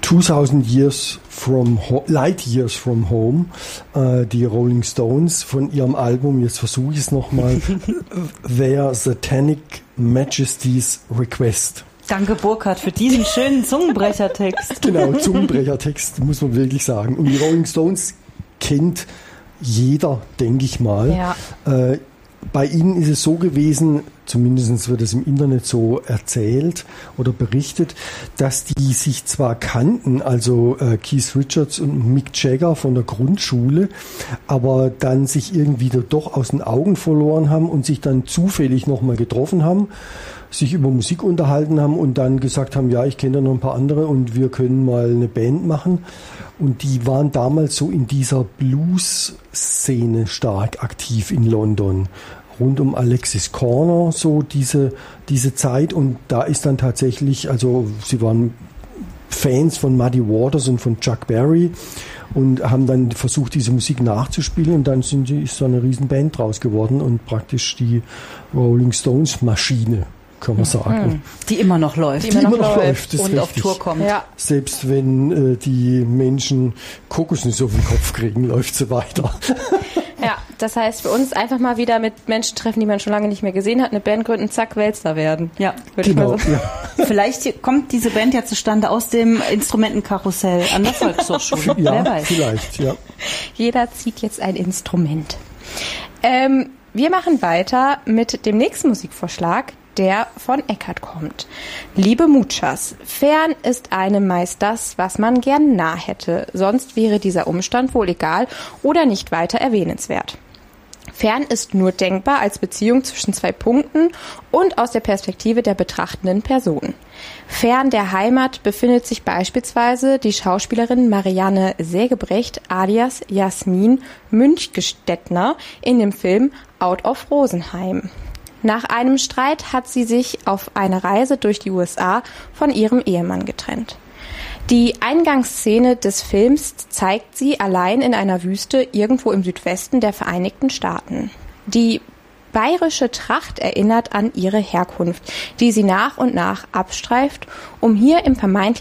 Light Years from Home, die Rolling Stones von ihrem Album, jetzt versuche ich es nochmal, Their Satanic Majesty's Request. Danke, Burkhard, für diesen schönen Zungenbrechertext. Genau, Zungenbrechertext, muss man wirklich sagen. Und die Rolling Stones kennt jeder, denke ich mal. Ja. Bei ihnen ist es so gewesen, zumindest wird es im Internet so erzählt oder berichtet, dass die sich zwar kannten, also Keith Richards und Mick Jagger von der Grundschule, aber dann sich irgendwie doch aus den Augen verloren haben und sich dann zufällig nochmal getroffen haben, sich über Musik unterhalten haben und dann gesagt haben, ja, ich kenne da noch ein paar andere und wir können mal eine Band machen. Und die waren damals so in dieser Blues-Szene stark aktiv in London. Rund um Alexis Corner, so diese Zeit. Und da ist dann tatsächlich, also sie waren Fans von Muddy Waters und von Chuck Berry und haben dann versucht, diese Musik nachzuspielen. Und dann ist so eine Riesenband draus geworden und praktisch die Rolling Stones Maschine, kann man sagen. Die immer noch läuft. Die immer noch läuft und richtig. Auf Tour kommt. Ja. Selbst wenn die Menschen Kokosnüsse auf den Kopf kriegen, läuft sie weiter. Ja, das heißt für uns einfach mal wieder mit Menschen treffen, die man schon lange nicht mehr gesehen hat, eine Band gründen, zack, Weltstar werden. Ja, würde ich mal so. Ja. Vielleicht kommt diese Band ja zustande aus dem Instrumentenkarussell an der Volkshochschule. Ja, Wer weiß. vielleicht, ja. Jeder zieht jetzt ein Instrument. Wir machen weiter mit dem nächsten Musikvorschlag, der von Eckart kommt. Liebe Muchas, fern ist einem meist das, was man gern nah hätte, sonst wäre dieser Umstand wohl egal oder nicht weiter erwähnenswert. Fern ist nur denkbar als Beziehung zwischen zwei Punkten und aus der Perspektive der betrachtenden Person. Fern der Heimat befindet sich beispielsweise die Schauspielerin Marianne Sägebrecht alias Jasmin Münchgestettner in dem Film Out of Rosenheim. Nach einem Streit hat sie sich auf eine Reise durch die USA von ihrem Ehemann getrennt. Die Eingangsszene des Films zeigt sie allein in einer Wüste irgendwo im Südwesten der Vereinigten Staaten. Die bayerische Tracht erinnert an ihre Herkunft, die sie nach und nach abstreift, um hier im vermeintlich